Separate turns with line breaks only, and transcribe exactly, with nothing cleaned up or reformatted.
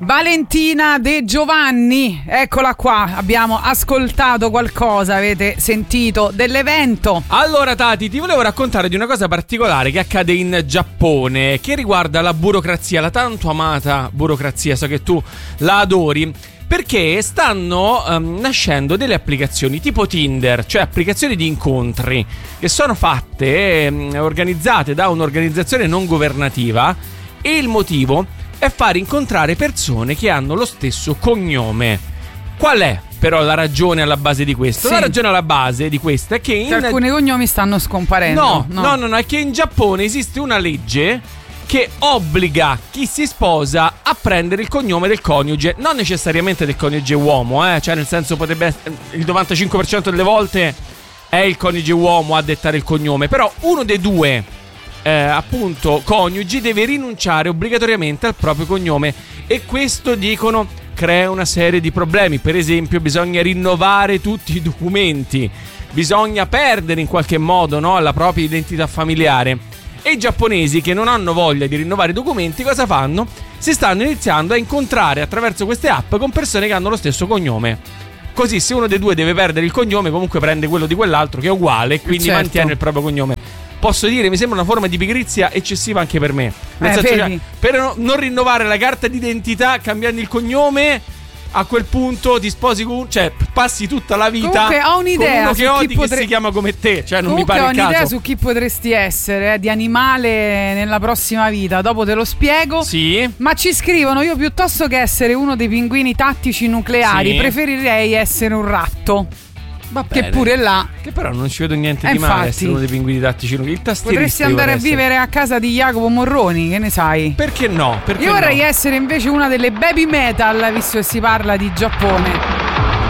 Valentina De Giovanni, eccola qua, abbiamo ascoltato qualcosa, avete sentito dell'evento.
Allora Tati, ti volevo raccontare di una cosa particolare che accade in Giappone, che riguarda la burocrazia, la tanto amata burocrazia, so che tu la adori, perché stanno um, nascendo delle applicazioni tipo Tinder, cioè applicazioni di incontri che sono fatte, um, organizzate da un'organizzazione non governativa, e il motivo è far incontrare persone che hanno lo stesso cognome. Qual è però la ragione alla base di questo? Sì. La ragione alla base di questo è che in...
alcuni cognomi stanno scomparendo.
No, no, no, no, no, è che in Giappone esiste una legge che obbliga chi si sposa a prendere il cognome del coniuge, non necessariamente del coniuge uomo, eh? Cioè nel senso potrebbe essere, il novantacinque per cento delle volte è il coniuge uomo a dettare il cognome, però uno dei due Eh, appunto coniugi deve rinunciare obbligatoriamente al proprio cognome, e questo, dicono, crea una serie di problemi. Per esempio bisogna rinnovare tutti i documenti, bisogna perdere in qualche modo, no, la propria identità familiare, e i giapponesi, che non hanno voglia di rinnovare i documenti, cosa fanno? Si stanno iniziando a incontrare attraverso queste app con persone che hanno lo stesso cognome. Così se uno dei due deve perdere il cognome, comunque prende quello di quell'altro che è uguale, e quindi certo, mantiene il proprio cognome. Posso dire, mi sembra una forma di pigrizia eccessiva anche per me. Nel
eh,
senso, cioè, per no, non rinnovare la carta d'identità cambiando il cognome, a quel punto ti sposi con, cioè passi tutta la vita.
Comunque ho un'idea
con uno che odi,
potre...
che si chiama come te. Cioè non
Comunque
mi pare il caso.
ho un'idea su chi potresti essere, eh, di animale nella prossima vita. Dopo te lo spiego.
Sì.
Ma ci scrivono: io piuttosto che essere uno dei pinguini tattici nucleari, sì, preferirei essere un ratto.
Va bene.
Che pure là,
che però non ci vedo niente
eh,
di male
infatti,
essere uno dei pinguini tattici. Il
potresti andare a vivere a casa di Jacopo Morroni, che ne sai?
Perché no? Perché
io vorrei
no?
essere invece una delle baby metal, visto che si parla di Giappone.